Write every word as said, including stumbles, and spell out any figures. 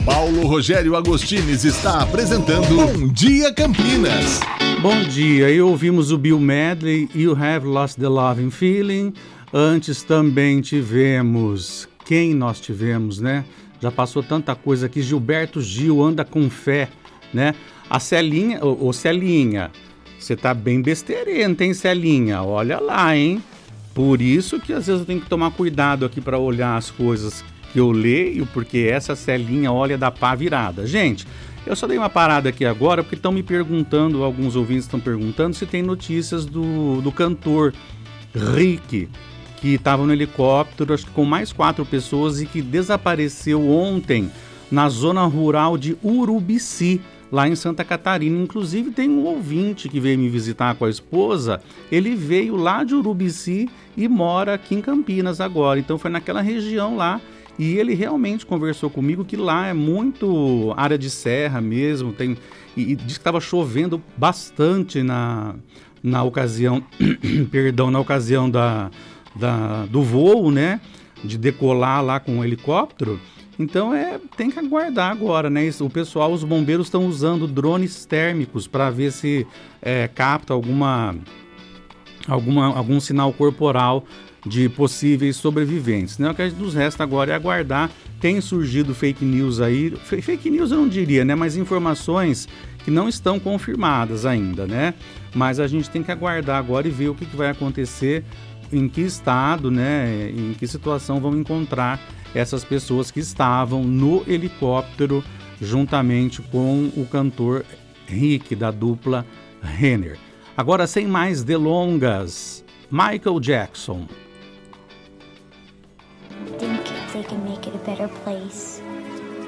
Paulo Rogério Agostines está apresentando Bom Dia Campinas. Bom dia, e ouvimos o Bill Medley, You Have Lost the Loving Feeling. Antes também tivemos, quem nós tivemos, né? Já passou tanta coisa aqui, Gilberto Gil, Anda com Fé, né? A Celinha, ô, ô Celinha, você tá bem besteirenta, hein, Celinha? Olha lá, hein? Por isso que às vezes eu tenho que tomar cuidado aqui para olhar as coisas que eu leio, porque essa Celinha olha da pá virada. Gente, eu só dei uma parada aqui agora porque estão me perguntando, alguns ouvintes estão perguntando se tem notícias do, do cantor Rick, que estava no helicóptero, acho que com mais quatro pessoas e que desapareceu ontem na zona rural de Urubici, lá em Santa Catarina. Inclusive tem um ouvinte que veio me visitar com a esposa, ele veio lá de Urubici e mora aqui em Campinas agora, então foi naquela região lá. E ele realmente conversou comigo que lá é muito área de serra mesmo, tem, e, e disse que estava chovendo bastante na, na ocasião, perdão, na ocasião da, da, do voo, né? De decolar lá com o helicóptero. Então é, tem que aguardar agora, né? O pessoal, os bombeiros estão usando drones térmicos para ver se é, capta alguma, alguma, algum sinal corporal de possíveis sobreviventes, né? O que nos resta agora é aguardar. Tem surgido fake news aí, fake news eu não diria, né? Mas informações que não estão confirmadas ainda, né? Mas a gente tem que aguardar agora e ver o que, que vai acontecer, em que estado, né? Em que situação vão encontrar essas pessoas que estavam no helicóptero juntamente com o cantor Rick, da dupla Renner. Agora, sem mais delongas, Michael Jackson. Think they can make it a better place.